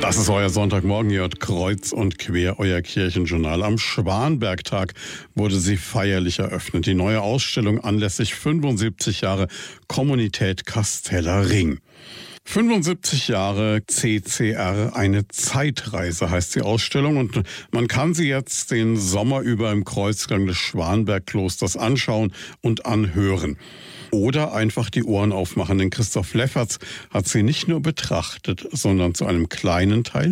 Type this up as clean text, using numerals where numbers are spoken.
Das ist euer Sonntagmorgen, ihr hört Kreuz und Quer, euer Kirchenjournal. Am Schwanbergtag wurde sie feierlich eröffnet. Die neue Ausstellung anlässlich 75 Jahre Kommunität Kasteller Ring. 75 Jahre CCR, eine Zeitreise heißt die Ausstellung, und man kann sie jetzt den Sommer über im Kreuzgang des Schwanbergklosters anschauen und anhören. Oder einfach die Ohren aufmachen, denn Christoph Lefferts hat sie nicht nur betrachtet, sondern zu einem kleinen Teil